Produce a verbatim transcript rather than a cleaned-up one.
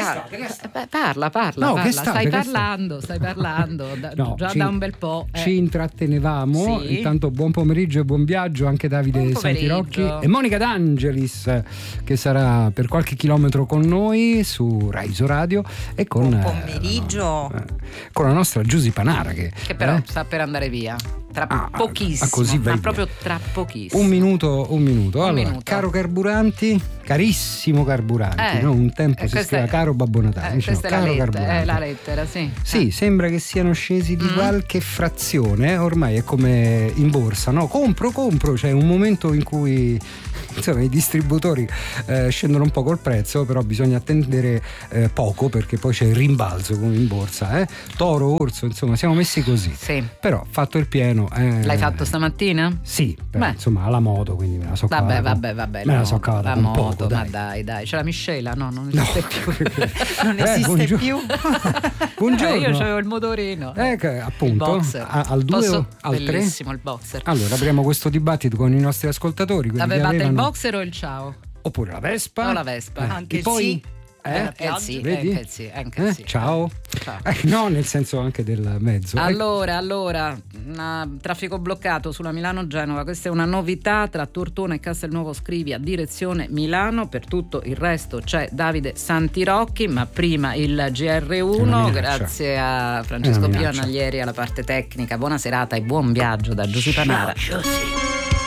Ah, che state? eh, beh, parla, parla, No, parla. che state, stai che parlando, stai parlando da- No, già ci- da un bel po'. eh. Ci intrattenevamo. Sì. Intanto buon pomeriggio e buon viaggio anche Davide Buon Santirocchi pomeriggio. e Monica D'Angelis, che sarà per qualche chilometro con noi su Raiso Radio e con, Buon eh, pomeriggio. eh, con la nostra Giusy Panara che, Che però eh, sta per andare via. Tra Ah, ah, pochissimo. ah, così vai ma via. proprio tra pochissimo. un minuto, un minuto. Un Allora, minuto. caro Carburanti, carissimo Carburanti, Eh, no? Un tempo eh, si questa scriveva è- caro Babbo Natale, Eh, invece no, questa è la, caro lettera, Carburanti. è la lettera, sì. Sì, Eh. sembra che siano scesi di Mm. qualche frazione, ormai è come in borsa, no? Compro, compro, c'è un momento in cui insomma i distributori eh, scendono un po' col prezzo, però bisogna attendere eh, poco perché poi c'è il rimbalzo come in borsa, eh? Toro, orso, insomma siamo messi così. Sì. Però fatto il pieno. eh, L'hai fatto stamattina? Sì, però, Beh. insomma alla moto, quindi me la so Vabbè, cavata. vabbè, vabbè. Me la la so moto, cavata la con moto, poco, ma dai. dai, dai. C'è la miscela? No, non No. esiste più. Non Eh, esiste buongio- più. Buongiorno. Eh, io c'avevo il motorino. Eh, che, Il appunto, boxer. a- al due Posso- o al tre? Bellissimo il boxer. Allora apriamo questo dibattito con i nostri ascoltatori, quelli che Avevate il avevano- boxer o il ciao? oppure la Vespa O la Vespa. Anche e il poi sì. eh? Della Eh, il sì, Vedi? anche il sì, anche Eh, il sì. ciao. Ciao. Eh, no, nel senso anche del mezzo. Allora, allora, una- traffico bloccato sulla Milano-Genova, questa è una novità tra Tortona e Castelnuovo Scrivia, direzione Milano. Per tutto il resto c'è Davide Santirocchi, ma prima il G R È una uno, minaccia. grazie a È Francesco una Pio minaccia. Naglieri alla parte tecnica. Buona serata e buon viaggio da Giusy Panara. Giusy.